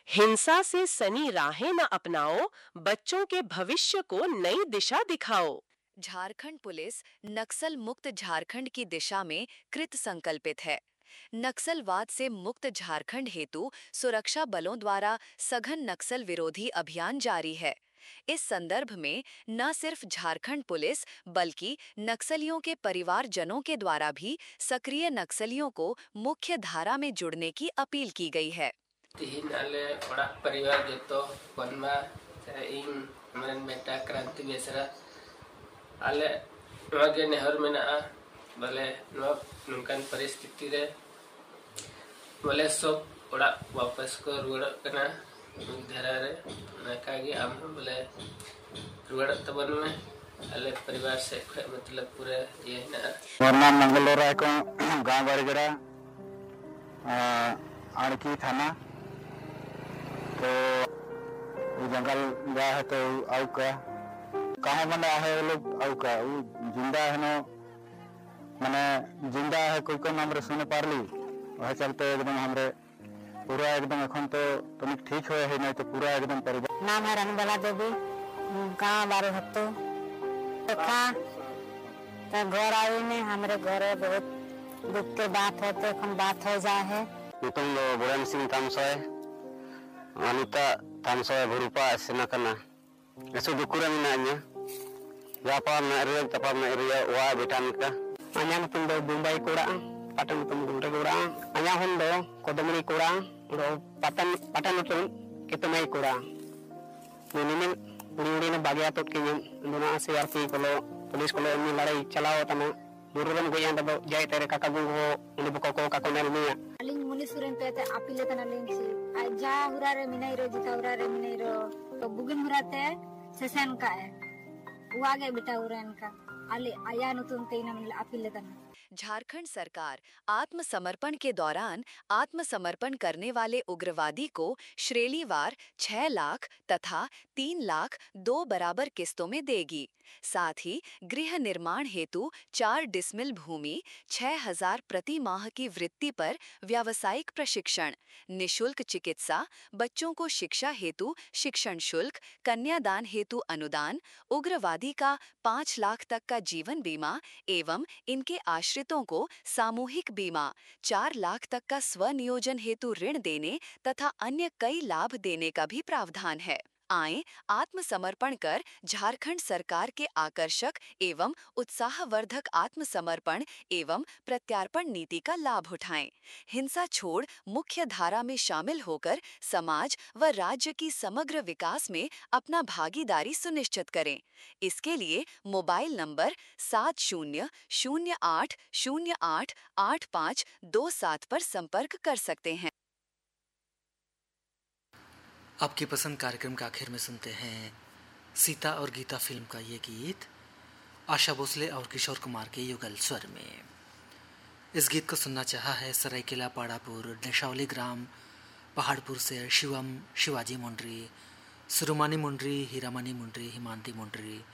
हिंसा से सनी राहें न अपनाओ, बच्चों के भविष्य को नई दिशा दिखाओ। झारखंड पुलिस नक्सल मुक्त झारखंड की दिशा में कृत संकल्पित है। नक्सलवाद से मुक्त झारखंड हेतु सुरक्षा बलों द्वारा सघन नक्सल विरोधी अभियान जारी है। इस संदर्भ में न सिर्फ झारखंड पुलिस बल्कि नक्सलियों के परिवारजनों के द्वारा भी सक्रिय नक्सलियों को मुख्य धारा में जुड़ने की अपील की गई है। तिहिन आले ओड़ा परिवार जतो बनवा इन हमरन बेटा क्रांति बेसरा आले नवागे नेहर मेना भले नुनकान परिस्थिति रे बोले सब ओड़ा वापस को रुगड़ कना धारा रे नकागे आम बोले रुगड़ तबन में आले परिवार से मतलब पूरे ये ना वरना मंगलोरा को गांव बरगड़ा आड़की थाना तो वो जंगल गया है तो आउ का कहाँ बना है वो लोग आउ का वो जिंदा है ना मैंने जिंदा है कोई को नाम रे सुने पार ली वह चलते एकदम हमरे पूरा एकदम अखन तो तनिक ठीक हुए है नहीं तो पूरा एकदम परिवार। नाम है रनबाला देवी, गाँव बारू हत्तो देखा तो घर आई ने हमरे घरे बहुत दुख के बात होते खन बात हो जाए है। नितुम लो बुरान सिंह तामसोय अनिता तामसोय भुरुपा सेना कना ऐसे दुकुरा मिनाnya जापान ना रे तपा ना रे वा बेटा निका अnya नितुम दो मुंबई कोड़ा पाटन नितुम गुंडे कोड़ा अnya हुन दो कोदमनी कोड़ा दो पाटन नितुम कितमई कोड़ा निनिन उड़ी ने बागिया तो के दोना सीआरपी कोलो पुलिस कोलो नि लड़ाई चलाओ तना मुरुरन गोया दो जाय तेरे काका गुंगो उनि बको काको नेलमिया अलिंग मुनि सुरेन पे अपीले तना लिंग से जा हुरा रे मिनाई रो जिता हुरा रे मिनाई रो तो बुगिन हुराते सेसन का है वो आगे बेटा हुरन का अली आया नुतुम तेना मिल अपीले तना। झारखंड सरकार आत्मसमर्पण के दौरान आत्मसमर्पण करने वाले उग्रवादी को श्रेणीवार 6 लाख तथा 3 लाख 2 बराबर किस्तों में देगी। साथ ही गृह निर्माण हेतु 4 डिसमिल भूमि 6,000 प्रति माह की वृत्ति पर व्यावसायिक प्रशिक्षण, निशुल्क चिकित्सा, बच्चों को शिक्षा हेतु शिक्षण शुल्क, कन्यादान हेतु अनुदान, उग्रवादी का 5 लाख तक का जीवन बीमा एवं इनके आश्रितों को सामूहिक बीमा, 4 लाख तक का स्वनियोजन हेतु ऋण देने तथा अन्य कई लाभ देने का भी प्रावधान है। आएं आत्मसमर्पण कर झारखंड सरकार के आकर्षक एवं उत्साहवर्धक आत्मसमर्पण एवं प्रत्यार्पण नीति का लाभ उठाएं। हिंसा छोड़ मुख्य धारा में शामिल होकर समाज व राज्य की समग्र विकास में अपना भागीदारी सुनिश्चित करें। इसके लिए मोबाइल नंबर 7008088527 पर संपर्क कर सकते हैं। आपकी पसंद कार्यक्रम के आखिर में सुनते हैं सीता और गीता फिल्म का ये गीत आशा भोसले और किशोर कुमार के युगल स्वर में। इस गीत को सुनना चाहा है सरायकेला पाड़ापुर नेशावली ग्राम पहाड़पुर से शिवम शिवाजी मुंडरी, सुरुमानी मुंडरी, हीरामणि मुंडरी, हिमांति मुंडरी,